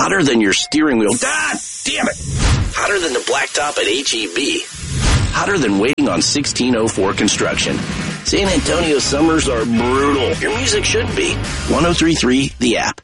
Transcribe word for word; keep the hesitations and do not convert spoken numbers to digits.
Hotter than your steering wheel. God damn it! Hotter than the blacktop at H E B. Hotter than waiting on sixteen oh four construction. San Antonio summers are brutal. Your music should be. one oh three point three, The App.